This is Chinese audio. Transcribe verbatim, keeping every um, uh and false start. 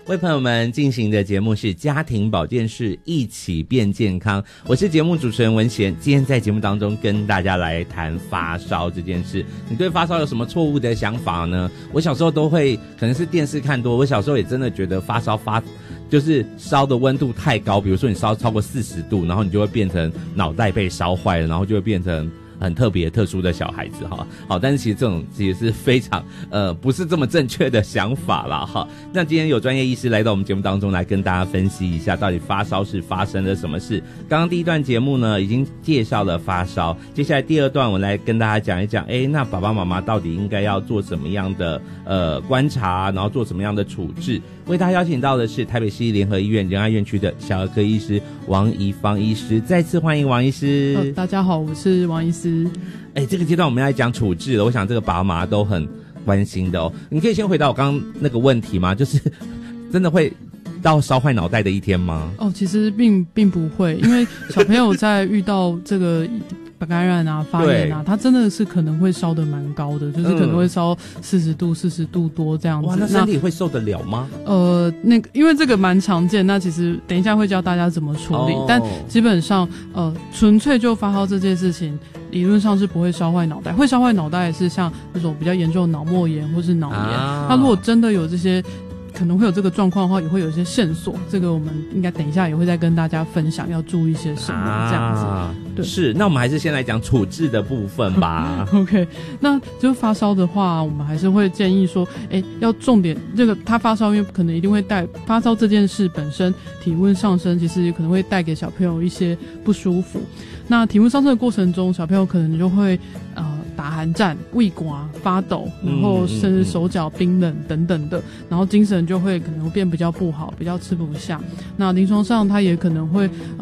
为朋友们进行的节目是家庭保健室，一起变健康。我是节目主持人文贤，今天在节目当中跟大家来谈发烧这件事。你对发烧有什么错误的想法呢？我小时候都会，可能是电视看多，我小时候也真的觉得发烧发就是烧的温度太高，比如说你烧超过四十度，然后你就会变成脑袋被烧坏了，然后就会变成很特别特殊的小孩子哈。好，但是其实这种其实是非常呃不是这么正确的想法啦哈。那今天有专业医师来到我们节目当中来跟大家分析一下到底发烧是发生了什么事。刚刚第一段节目呢已经介绍了发烧，接下来第二段我来跟大家讲一讲，诶那爸爸妈妈到底应该要做什么样的呃观察，然后做什么样的处置。为大家邀请到的是台北市立联合医院仁爱院区的小儿科医师王宜芳医师，再次欢迎王医师。 哦、大家好，我是王医师。 哎，这个阶段我们要来讲处置了，我想这个爸妈都很关心的哦。你可以先回答我刚刚那个问题吗？就是真的会到烧坏脑袋的一天吗？ 哦，其实并并不会，因为小朋友在遇到这个感染啊、发炎啊，他真的是可能会烧得蛮高的，就是可能会烧四十度、四十度多这样子。 哇，那身体会受得了吗？ 呃，那个因为这个蛮常见，那其实等一下会教大家怎么处理，哦、但基本上呃，纯粹就发烧这件事情，理论上是不会烧坏脑袋，会烧坏脑袋是像那种比较严重的脑膜炎或是脑炎。啊、那如果真的有这些可能会有这个状况的话，也会有一些线索，这个我们应该等一下也会再跟大家分享要注意些什么这样子。啊、对， 是，那我们还是先来讲处置的部分吧。 OK， 那就发烧的话，我们还是会建议说，哎，要重点这个他发烧，因为可能一定会带发烧这件事本身体温上升，其实也可能会带给小朋友一些不舒服。那体温上升的过程中，小朋友可能就会呃打寒战、胃刮、发抖，然后甚至手脚冰冷等等的，然后精神就会可能会变比较不好，比较吃不下。那临床上他也可能会。呃